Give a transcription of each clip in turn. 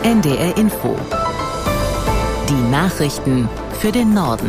NDR Info. Die Nachrichten für den Norden.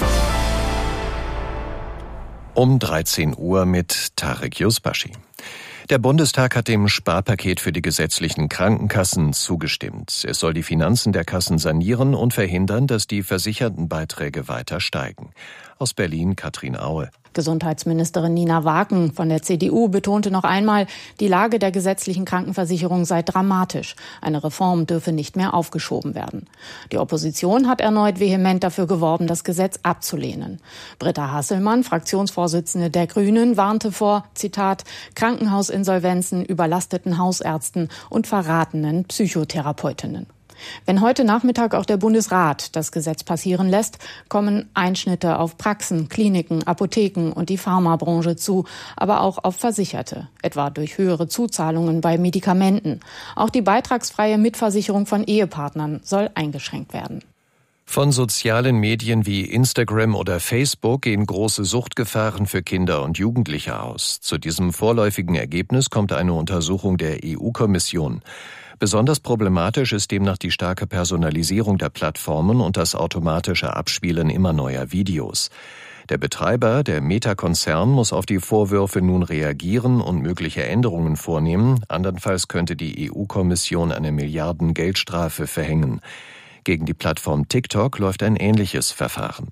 Um 13 Uhr mit Tarek Yusbashi. Der Bundestag hat dem Sparpaket für die gesetzlichen Krankenkassen zugestimmt. Es soll die Finanzen der Kassen sanieren und verhindern, dass die Versichertenbeiträge weiter steigen. Aus Berlin Katrin Aue. Gesundheitsministerin Nina Waken von der CDU betonte noch einmal, die Lage der gesetzlichen Krankenversicherung sei dramatisch. Eine Reform dürfe nicht mehr aufgeschoben werden. Die Opposition hat erneut vehement dafür geworben, das Gesetz abzulehnen. Britta Hasselmann, Fraktionsvorsitzende der Grünen, warnte vor, Zitat, Krankenhausinsolvenzen, überlasteten Hausärzten und verratenen Psychotherapeutinnen. Wenn heute Nachmittag auch der Bundesrat das Gesetz passieren lässt, kommen Einschnitte auf Praxen, Kliniken, Apotheken und die Pharmabranche zu, aber auch auf Versicherte, etwa durch höhere Zuzahlungen bei Medikamenten. Auch die beitragsfreie Mitversicherung von Ehepartnern soll eingeschränkt werden. Von sozialen Medien wie Instagram oder Facebook gehen große Suchtgefahren für Kinder und Jugendliche aus. Zu diesem vorläufigen Ergebnis kommt eine Untersuchung der EU-Kommission. Besonders problematisch ist demnach die starke Personalisierung der Plattformen und das automatische Abspielen immer neuer Videos. Der Betreiber, der Meta-Konzern, muss auf die Vorwürfe nun reagieren und mögliche Änderungen vornehmen. Andernfalls könnte die EU-Kommission eine Milliarden-Geldstrafe verhängen. Gegen die Plattform TikTok läuft ein ähnliches Verfahren.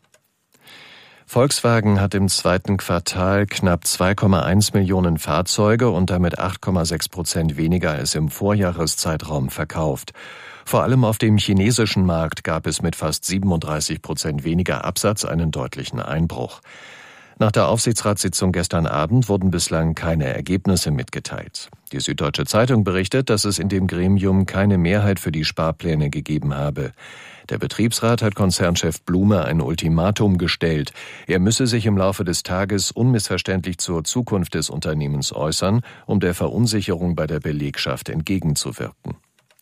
Volkswagen hat im zweiten Quartal knapp 2,1 Millionen Fahrzeuge und damit 8,6% weniger als im Vorjahreszeitraum verkauft. Vor allem auf dem chinesischen Markt gab es mit fast 37% weniger Absatz einen deutlichen Einbruch. Nach der Aufsichtsratssitzung gestern Abend wurden bislang keine Ergebnisse mitgeteilt. Die Süddeutsche Zeitung berichtet, dass es in dem Gremium keine Mehrheit für die Sparpläne gegeben habe. Der Betriebsrat hat Konzernchef Blume ein Ultimatum gestellt. Er müsse sich im Laufe des Tages unmissverständlich zur Zukunft des Unternehmens äußern, um der Verunsicherung bei der Belegschaft entgegenzuwirken.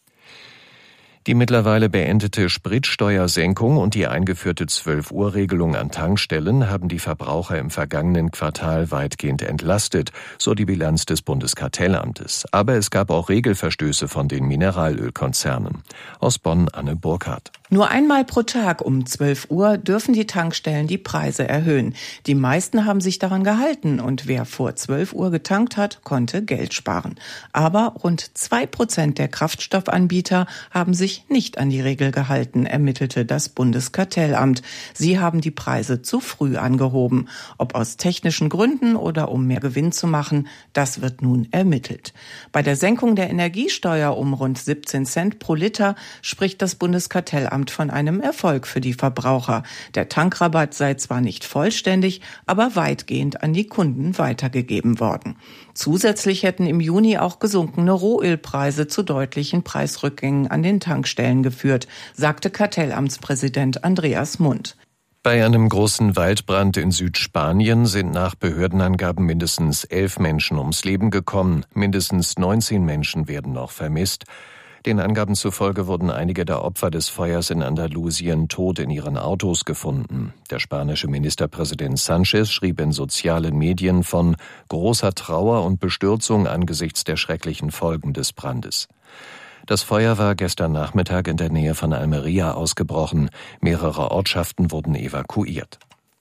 Die mittlerweile beendete Spritsteuersenkung und die eingeführte 12-Uhr-Regelung an Tankstellen haben die Verbraucher im vergangenen Quartal weitgehend entlastet, so die Bilanz des Bundeskartellamtes. Aber es gab auch Regelverstöße von den Mineralölkonzernen. Aus Bonn Anne Burkhardt. Nur einmal pro Tag um 12 Uhr dürfen die Tankstellen die Preise erhöhen. Die meisten haben sich daran gehalten und wer vor 12 Uhr getankt hat, konnte Geld sparen. Aber rund 2% der Kraftstoffanbieter haben sich nicht an die Regel gehalten, ermittelte das Bundeskartellamt. Sie haben die Preise zu früh angehoben. Ob aus technischen Gründen oder um mehr Gewinn zu machen, das wird nun ermittelt. Bei der Senkung der Energiesteuer um rund 17 Cent pro Liter spricht das Bundeskartellamt von einem Erfolg für die Verbraucher. Der Tankrabatt sei zwar nicht vollständig, aber weitgehend an die Kunden weitergegeben worden. Zusätzlich hätten im Juni auch gesunkene Rohölpreise zu deutlichen Preisrückgängen an den Tankstellen geführt, sagte Kartellamtspräsident Andreas Mund. Bei einem großen Waldbrand in Südspanien sind nach Behördenangaben mindestens 11 Menschen ums Leben gekommen. Mindestens 19 Menschen werden noch vermisst. Den Angaben zufolge wurden einige der Opfer des Feuers in Andalusien tot in ihren Autos gefunden. Der spanische Ministerpräsident Sanchez schrieb in sozialen Medien von großer Trauer und Bestürzung angesichts der schrecklichen Folgen des Brandes. Das Feuer war gestern Nachmittag in der Nähe von Almería ausgebrochen. Mehrere Ortschaften wurden evakuiert.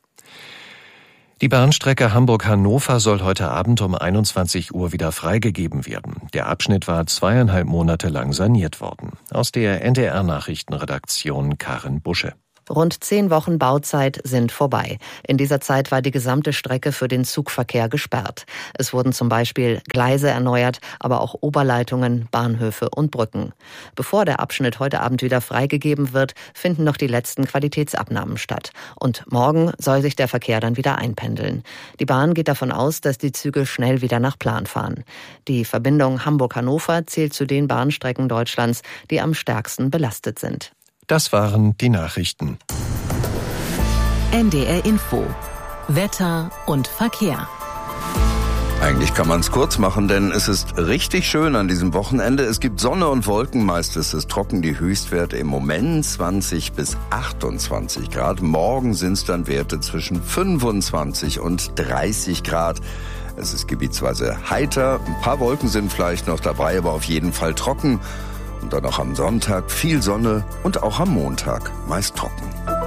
Die Bahnstrecke Hamburg-Hannover soll heute Abend um 21 Uhr wieder freigegeben werden. Der Abschnitt war 2,5 Monate lang saniert worden. Aus der NDR-Nachrichtenredaktion Karin Busche. Rund 10 Wochen Bauzeit sind vorbei. In dieser Zeit war die gesamte Strecke für den Zugverkehr gesperrt. Es wurden zum Beispiel Gleise erneuert, aber auch Oberleitungen, Bahnhöfe und Brücken. Bevor der Abschnitt heute Abend wieder freigegeben wird, finden noch die letzten Qualitätsabnahmen statt. Und morgen soll sich der Verkehr dann wieder einpendeln. Die Bahn geht davon aus, dass die Züge schnell wieder nach Plan fahren. Die Verbindung Hamburg-Hannover zählt zu den Bahnstrecken Deutschlands, die am stärksten belastet sind. Das waren die Nachrichten. NDR Info. Wetter und Verkehr. Eigentlich kann man es kurz machen, denn es ist richtig schön an diesem Wochenende. Es gibt Sonne und Wolken, meist ist es trocken, die Höchstwerte im Moment 20 bis 28 Grad. Morgen sind es dann Werte zwischen 25 und 30 Grad. Es ist gebietsweise heiter, ein paar Wolken sind vielleicht noch dabei, aber auf jeden Fall trocken. Und dann auch am Sonntag viel Sonne und auch am Montag meist trocken.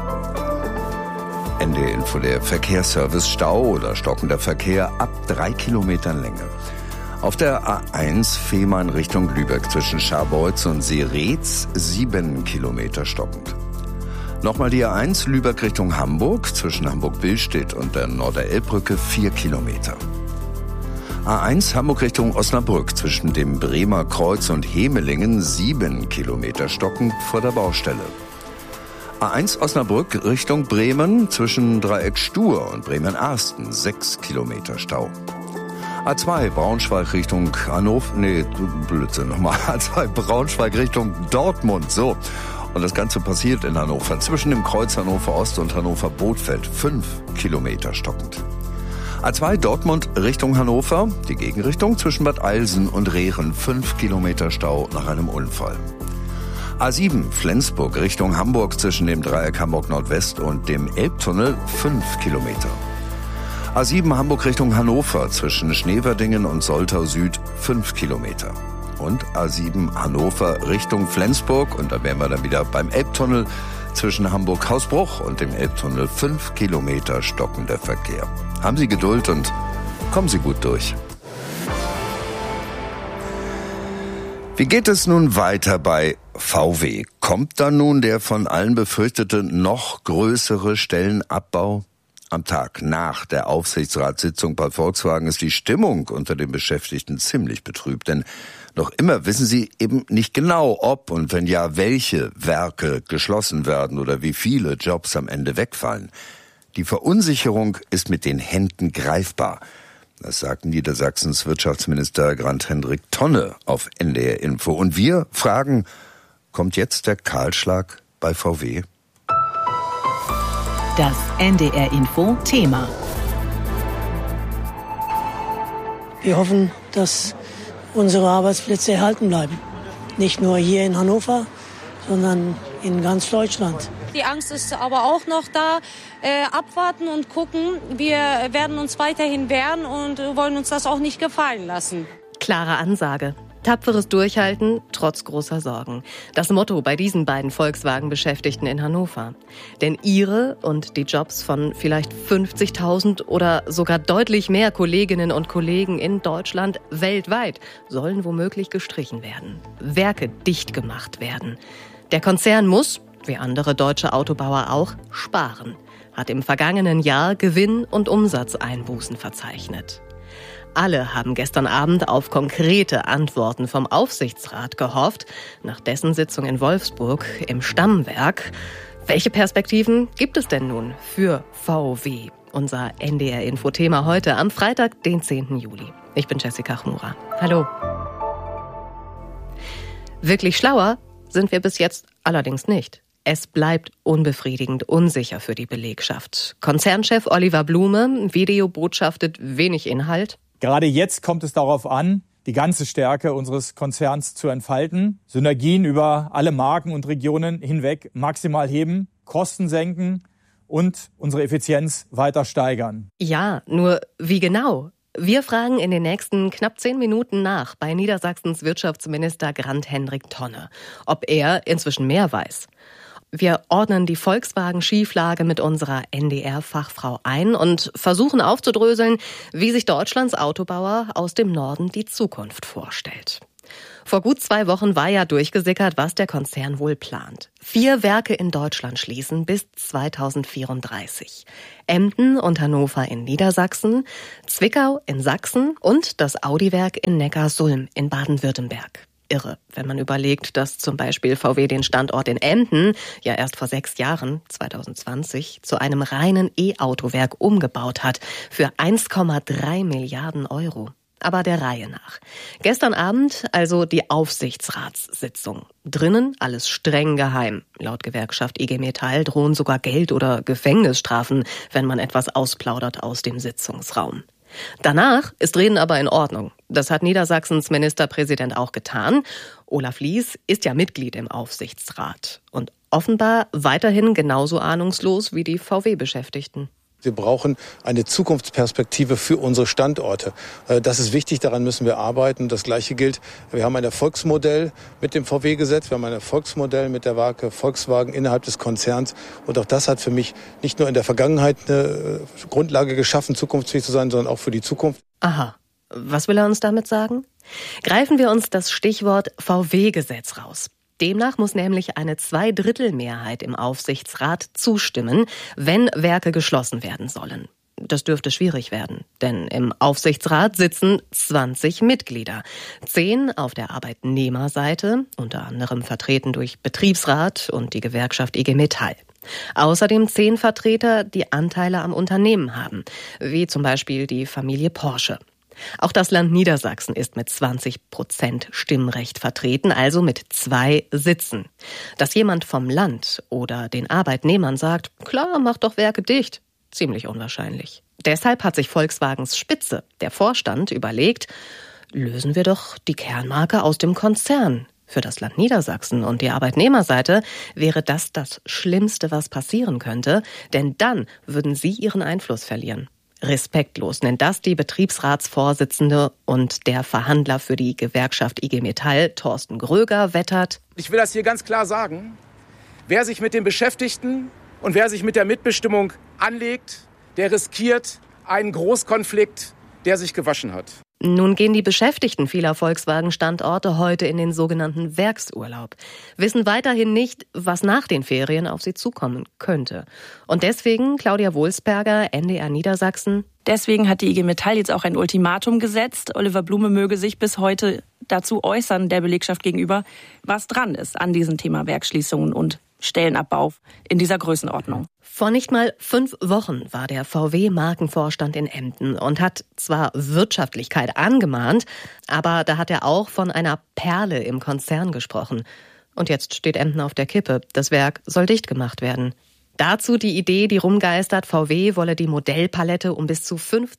NDR Info, der Verkehrsservice: Stau oder stockender Verkehr ab 3 Kilometern Länge. Auf der A1 Fehmarn Richtung Lübeck zwischen Scharbeutz und Seretz 7 Kilometer stockend. Nochmal die A1 Lübeck Richtung Hamburg zwischen Hamburg-Billstedt und der Norderelbbrücke 4 Kilometer. A1 Hamburg Richtung Osnabrück zwischen dem Bremer Kreuz und Hemelingen 7 Kilometer stockend vor der Baustelle. A1 Osnabrück Richtung Bremen zwischen Dreieck Stur und Bremen-Arsten 6 Kilometer Stau. A2 Braunschweig Richtung Hannover, A2 Braunschweig Richtung Dortmund, so. Und das Ganze passiert in Hannover zwischen dem Kreuz Hannover Ost und Hannover Bothfeld 5 Kilometer stockend. A2 Dortmund Richtung Hannover, die Gegenrichtung zwischen Bad Eilsen und Rehren 5 Kilometer Stau nach einem Unfall. A7 Flensburg Richtung Hamburg zwischen dem Dreieck Hamburg Nordwest und dem Elbtunnel 5 Kilometer. A7 Hamburg Richtung Hannover zwischen Schneverdingen und Soltau Süd 5 Kilometer. Und A7 Hannover Richtung Flensburg, und da wären wir dann wieder beim Elbtunnel, zwischen Hamburg-Hausbruch und dem Elbtunnel 5 Kilometer stockender Verkehr. Haben Sie Geduld und kommen Sie gut durch. Wie geht es nun weiter bei VW? Kommt da nun der von allen befürchtete noch größere Stellenabbau? Am Tag nach der Aufsichtsratssitzung bei Volkswagen ist die Stimmung unter den Beschäftigten ziemlich betrübt, denn noch immer wissen sie eben nicht genau, ob und wenn ja, welche Werke geschlossen werden oder wie viele Jobs am Ende wegfallen. Die Verunsicherung ist mit den Händen greifbar. Das sagt Niedersachsens Wirtschaftsminister Grant-Hendrik Tonne auf NDR Info. Und wir fragen, kommt jetzt der Kahlschlag bei VW? Das NDR Info Thema. Wir hoffen, dass unsere Arbeitsplätze erhalten bleiben. Nicht nur hier in Hannover, sondern in ganz Deutschland. Die Angst ist aber auch noch da. Abwarten und gucken. Wir werden uns weiterhin wehren und wollen uns das auch nicht gefallen lassen. Klare Ansage. Tapferes Durchhalten trotz großer Sorgen. Das Motto bei diesen beiden Volkswagen-Beschäftigten in Hannover. Denn ihre und die Jobs von vielleicht 50.000 oder sogar deutlich mehr Kolleginnen und Kollegen in Deutschland weltweit sollen womöglich gestrichen werden. Werke dicht gemacht werden. Der Konzern muss, wie andere deutsche Autobauer auch, sparen. Hat im vergangenen Jahr Gewinn- und Umsatzeinbußen verzeichnet. Alle haben gestern Abend auf konkrete Antworten vom Aufsichtsrat gehofft, nach dessen Sitzung in Wolfsburg im Stammwerk. Welche Perspektiven gibt es denn nun für VW? Unser NDR-Info-Thema heute am Freitag, den 10. Juli. Ich bin Jessica Chmura. Hallo. Wirklich schlauer sind wir bis jetzt allerdings nicht. Es bleibt unbefriedigend unsicher für die Belegschaft. Konzernchef Oliver Blume, Video botschaftet wenig Inhalt. Gerade jetzt kommt es darauf an, die ganze Stärke unseres Konzerns zu entfalten, Synergien über alle Marken und Regionen hinweg maximal heben, Kosten senken und unsere Effizienz weiter steigern. Ja, nur wie genau? Wir fragen in den nächsten knapp 10 Minuten nach bei Niedersachsens Wirtschaftsminister Grant-Hendrik Tonne, ob er inzwischen mehr weiß. Wir ordnen die Volkswagen-Schieflage mit unserer NDR-Fachfrau ein und versuchen aufzudröseln, wie sich Deutschlands Autobauer aus dem Norden die Zukunft vorstellt. Vor gut 2 Wochen war ja durchgesickert, was der Konzern wohl plant. 4 Werke in Deutschland schließen bis 2034. Emden und Hannover in Niedersachsen, Zwickau in Sachsen und das Audi-Werk in Neckarsulm in Baden-Württemberg. Irre, wenn man überlegt, dass zum Beispiel VW den Standort in Emden ja erst vor 6 Jahren, 2020, zu einem reinen E-Autowerk umgebaut hat für 1,3 Milliarden Euro. Aber der Reihe nach. Gestern Abend also die Aufsichtsratssitzung. Drinnen alles streng geheim. Laut Gewerkschaft IG Metall drohen sogar Geld- oder Gefängnisstrafen, wenn man etwas ausplaudert aus dem Sitzungsraum. Danach ist Reden aber in Ordnung. Das hat Niedersachsens Ministerpräsident auch getan. Olaf Lies ist ja Mitglied im Aufsichtsrat und offenbar weiterhin genauso ahnungslos wie die VW-Beschäftigten. Wir brauchen eine Zukunftsperspektive für unsere Standorte. Das ist wichtig, daran müssen wir arbeiten. Das Gleiche gilt, wir haben ein Erfolgsmodell mit dem VW-Gesetz, wir haben ein Erfolgsmodell mit der Marke Volkswagen innerhalb des Konzerns. Und auch das hat für mich nicht nur in der Vergangenheit eine Grundlage geschaffen, zukunftsfähig zu sein, sondern auch für die Zukunft. Aha. Was will er uns damit sagen? Greifen wir uns das Stichwort VW-Gesetz raus. Demnach muss nämlich eine 2/3 im Aufsichtsrat zustimmen, wenn Werke geschlossen werden sollen. Das dürfte schwierig werden, denn im Aufsichtsrat sitzen 20 Mitglieder. 10 auf der Arbeitnehmerseite, unter anderem vertreten durch Betriebsrat und die Gewerkschaft IG Metall. Außerdem 10 Vertreter, die Anteile am Unternehmen haben, wie zum Beispiel die Familie Porsche. Auch das Land Niedersachsen ist mit 20% Stimmrecht vertreten, also mit 2 Sitzen. Dass jemand vom Land oder den Arbeitnehmern sagt, klar, mach doch Werke dicht, ziemlich unwahrscheinlich. Deshalb hat sich Volkswagens Spitze, der Vorstand, überlegt, lösen wir doch die Kernmarke aus dem Konzern. Für das Land Niedersachsen und die Arbeitnehmerseite wäre das Schlimmste, was passieren könnte, denn dann würden sie ihren Einfluss verlieren. Respektlos nennt das die Betriebsratsvorsitzende und der Verhandler für die Gewerkschaft IG Metall, Thorsten Gröger, wettert. Ich will das hier ganz klar sagen. Wer sich mit den Beschäftigten und wer sich mit der Mitbestimmung anlegt, der riskiert einen Großkonflikt, der sich gewaschen hat. Nun gehen die Beschäftigten vieler Volkswagen-Standorte heute in den sogenannten Werksurlaub, wissen weiterhin nicht, was nach den Ferien auf sie zukommen könnte. Und deswegen, Claudia Wohlsberger, NDR Niedersachsen. Deswegen hat die IG Metall jetzt auch ein Ultimatum gesetzt. Oliver Blume möge sich bis heute dazu äußern, der Belegschaft gegenüber, was dran ist an diesem Thema Werksschließungen und Stellenabbau in dieser Größenordnung. Vor nicht mal 5 Wochen war der VW-Markenvorstand in Emden und hat zwar Wirtschaftlichkeit angemahnt, aber da hat er auch von einer Perle im Konzern gesprochen. Und jetzt steht Emden auf der Kippe. Das Werk soll dicht gemacht werden. Dazu die Idee, die rumgeistert, VW wolle die Modellpalette um bis zu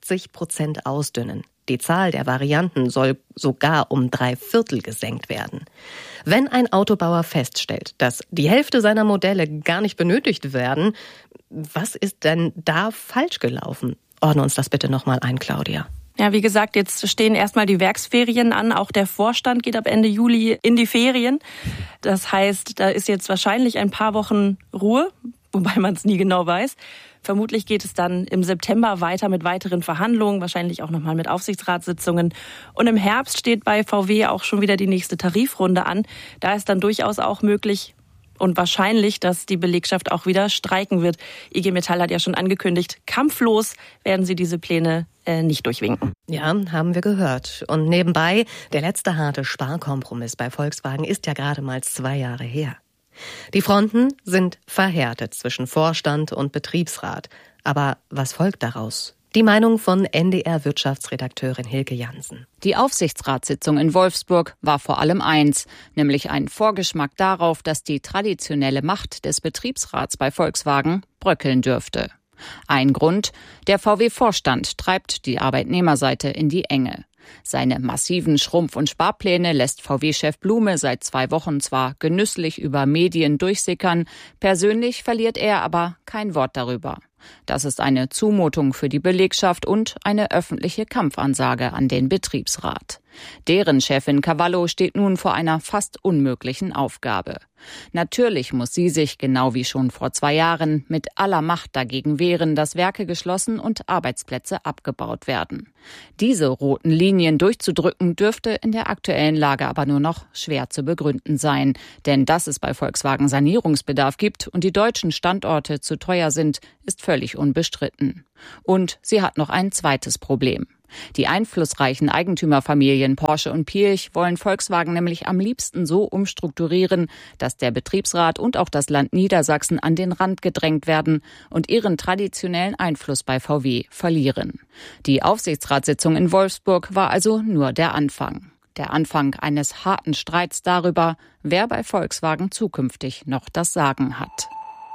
50% ausdünnen. Die Zahl der Varianten soll sogar um 3/4 gesenkt werden. Wenn ein Autobauer feststellt, dass die Hälfte seiner Modelle gar nicht benötigt werden, was ist denn da falsch gelaufen? Ordne uns das bitte nochmal ein, Claudia. Ja, wie gesagt, jetzt stehen erstmal die Werksferien an. Auch der Vorstand geht ab Ende Juli in die Ferien. Das heißt, da ist jetzt wahrscheinlich ein paar Wochen Ruhe, wobei man es nie genau weiß. Vermutlich geht es dann im September weiter mit weiteren Verhandlungen, wahrscheinlich auch nochmal mit Aufsichtsratssitzungen. Und im Herbst steht bei VW auch schon wieder die nächste Tarifrunde an. Da ist dann durchaus auch möglich und wahrscheinlich, dass die Belegschaft auch wieder streiken wird. IG Metall hat ja schon angekündigt, kampflos werden sie diese Pläne nicht durchwinken. Ja, haben wir gehört. Und nebenbei, der letzte harte Sparkompromiss bei Volkswagen ist ja gerade mal 2 Jahre her. Die Fronten sind verhärtet zwischen Vorstand und Betriebsrat. Aber was folgt daraus? Die Meinung von NDR-Wirtschaftsredakteurin Hilke Jansen. Die Aufsichtsratssitzung in Wolfsburg war vor allem eins, nämlich ein Vorgeschmack darauf, dass die traditionelle Macht des Betriebsrats bei Volkswagen bröckeln dürfte. Ein Grund: der VW-Vorstand treibt die Arbeitnehmerseite in die Enge. Seine massiven Schrumpf- und Sparpläne lässt VW-Chef Blume seit 2 Wochen zwar genüsslich über Medien durchsickern, persönlich verliert er aber kein Wort darüber. Das ist eine Zumutung für die Belegschaft und eine öffentliche Kampfansage an den Betriebsrat. Deren Chefin Cavallo steht nun vor einer fast unmöglichen Aufgabe. Natürlich muss sie sich, genau wie schon vor 2 Jahren, mit aller Macht dagegen wehren, dass Werke geschlossen und Arbeitsplätze abgebaut werden. Diese roten Linien durchzudrücken, dürfte in der aktuellen Lage aber nur noch schwer zu begründen sein. Denn dass es bei Volkswagen Sanierungsbedarf gibt und die deutschen Standorte zu teuer sind, ist völlig unbestritten. Und sie hat noch ein zweites Problem. Die einflussreichen Eigentümerfamilien Porsche und Piëch wollen Volkswagen nämlich am liebsten so umstrukturieren, dass der Betriebsrat und auch das Land Niedersachsen an den Rand gedrängt werden und ihren traditionellen Einfluss bei VW verlieren. Die Aufsichtsratssitzung in Wolfsburg war also nur der Anfang. Der Anfang eines harten Streits darüber, wer bei Volkswagen zukünftig noch das Sagen hat.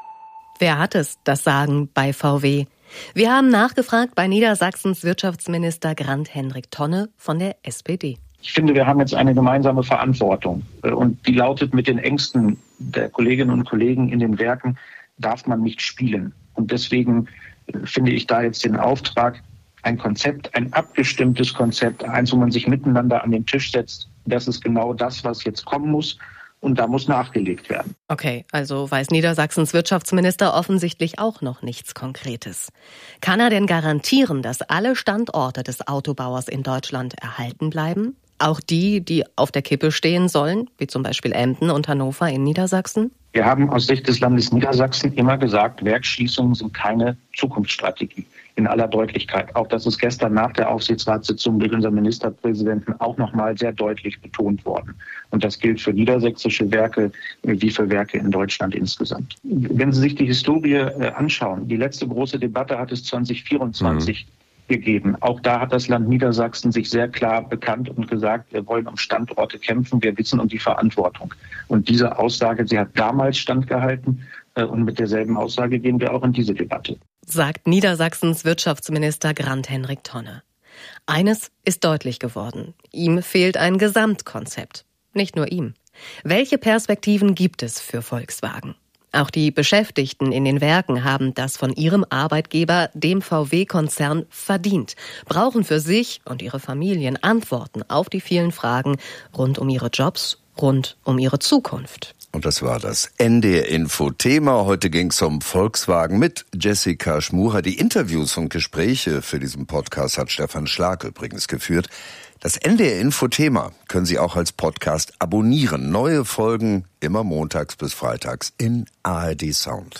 Wer hat es, das Sagen bei VW? Wir haben nachgefragt bei Niedersachsens Wirtschaftsminister Grant-Hendrik Tonne von der SPD. Ich finde, wir haben jetzt eine gemeinsame Verantwortung. Und die lautet, mit den Ängsten der Kolleginnen und Kollegen in den Werken darf man nicht spielen. Und deswegen finde ich da jetzt den Auftrag, ein Konzept, ein abgestimmtes Konzept, eins, wo man sich miteinander an den Tisch setzt. Das ist genau das, was jetzt kommen muss. Und da muss nachgelegt werden. Okay, also weiß Niedersachsens Wirtschaftsminister offensichtlich auch noch nichts Konkretes. Kann er denn garantieren, dass alle Standorte des Autobauers in Deutschland erhalten bleiben? Auch die, die auf der Kippe stehen sollen, wie zum Beispiel Emden und Hannover in Niedersachsen? Wir haben aus Sicht des Landes Niedersachsen immer gesagt, Werksschließungen sind keine Zukunftsstrategie. In aller Deutlichkeit. Auch das ist gestern nach der Aufsichtsratssitzung durch unseren Ministerpräsidenten auch nochmal sehr deutlich betont worden. Und das gilt für niedersächsische Werke wie für Werke in Deutschland insgesamt. Wenn Sie sich die Historie anschauen, die letzte große Debatte hat es 2024 gegeben. Auch da hat das Land Niedersachsen sich sehr klar bekannt und gesagt, wir wollen um Standorte kämpfen, wir wissen um die Verantwortung. Und diese Aussage, sie hat damals standgehalten und mit derselben Aussage gehen wir auch in diese Debatte. Sagt Niedersachsens Wirtschaftsminister Grant-Henrik Tonne. Eines ist deutlich geworden. Ihm fehlt ein Gesamtkonzept. Nicht nur ihm. Welche Perspektiven gibt es für Volkswagen? Auch die Beschäftigten in den Werken haben das von ihrem Arbeitgeber, dem VW-Konzern, verdient, brauchen für sich und ihre Familien Antworten auf die vielen Fragen rund um ihre Jobs, rund um ihre Zukunft. Und das war das NDR-Info-Thema. Heute ging es um Volkswagen mit Jessica Schmurer. Die Interviews und Gespräche für diesen Podcast hat Stefan Schlag übrigens geführt. Das NDR-Info-Thema können Sie auch als Podcast abonnieren. Neue Folgen immer montags bis freitags in ARD Sound.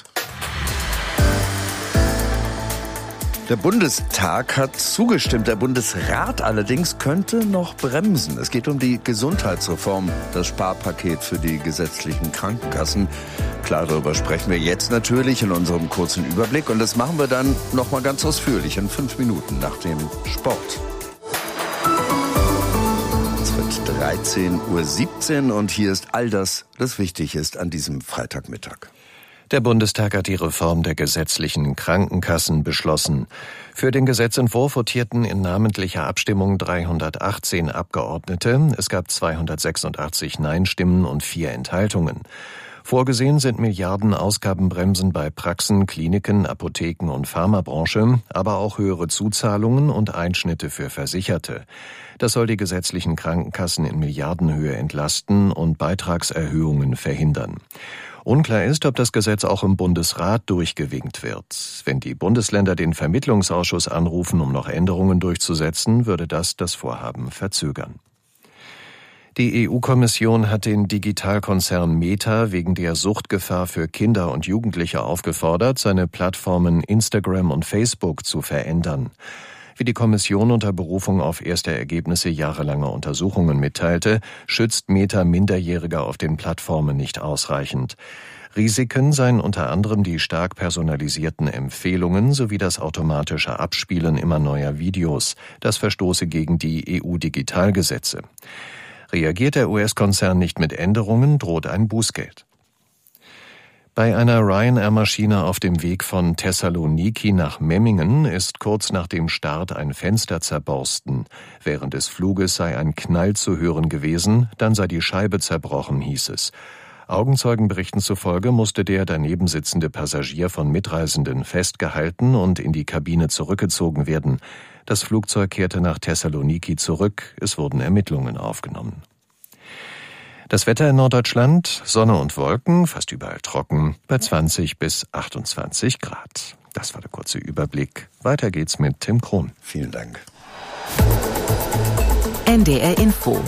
Der Bundestag hat zugestimmt. Der Bundesrat allerdings könnte noch bremsen. Es geht um die Gesundheitsreform, das Sparpaket für die gesetzlichen Krankenkassen. Klar, darüber sprechen wir jetzt natürlich in unserem kurzen Überblick. Und das machen wir dann nochmal ganz ausführlich in 5 Minuten nach dem Sport. Es wird 13:17 Uhr und hier ist all das, was wichtig ist an diesem Freitagmittag. Der Bundestag hat die Reform der gesetzlichen Krankenkassen beschlossen. Für den Gesetzentwurf votierten in namentlicher Abstimmung 318 Abgeordnete. Es gab 286 Nein-Stimmen und 4 Enthaltungen. Vorgesehen sind Milliarden Ausgabenbremsen bei Praxen, Kliniken, Apotheken und Pharmabranche, aber auch höhere Zuzahlungen und Einschnitte für Versicherte. Das soll die gesetzlichen Krankenkassen in Milliardenhöhe entlasten und Beitragserhöhungen verhindern. Unklar ist, ob das Gesetz auch im Bundesrat durchgewinkt wird. Wenn die Bundesländer den Vermittlungsausschuss anrufen, um noch Änderungen durchzusetzen, würde das Vorhaben verzögern. Die EU-Kommission hat den Digitalkonzern Meta wegen der Suchtgefahr für Kinder und Jugendliche aufgefordert, seine Plattformen Instagram und Facebook zu verändern. Wie die Kommission unter Berufung auf erste Ergebnisse jahrelanger Untersuchungen mitteilte, schützt Meta Minderjährige auf den Plattformen nicht ausreichend. Risiken seien unter anderem die stark personalisierten Empfehlungen sowie das automatische Abspielen immer neuer Videos. Das verstoße gegen die EU-Digitalgesetze. Reagiert der US-Konzern nicht mit Änderungen, droht ein Bußgeld. Bei einer Ryanair-Maschine auf dem Weg von Thessaloniki nach Memmingen ist kurz nach dem Start ein Fenster zerborsten. Während des Fluges sei ein Knall zu hören gewesen, dann sei die Scheibe zerbrochen, hieß es. Augenzeugenberichten zufolge musste der daneben sitzende Passagier von Mitreisenden festgehalten und in die Kabine zurückgezogen werden. Das Flugzeug kehrte nach Thessaloniki zurück, es wurden Ermittlungen aufgenommen. Das Wetter in Norddeutschland, Sonne und Wolken, fast überall trocken, bei 20 bis 28 Grad. Das war der kurze Überblick. Weiter geht's mit Tim Krohn. Vielen Dank. NDR Info.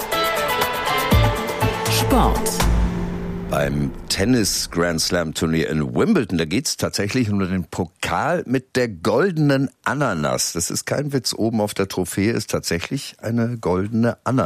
Sport. Beim Tennis-Grand-Slam-Turnier in Wimbledon, da geht's tatsächlich um den Pokal mit der goldenen Ananas. Das ist kein Witz, oben auf der Trophäe ist tatsächlich eine goldene Ananas.